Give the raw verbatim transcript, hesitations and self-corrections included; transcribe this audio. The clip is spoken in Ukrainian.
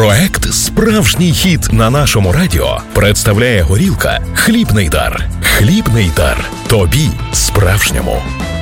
Проект «Справжній хіт» на нашому радіо представляє горілка «Хлібний дар». «Хлібний дар» – тобі справжньому.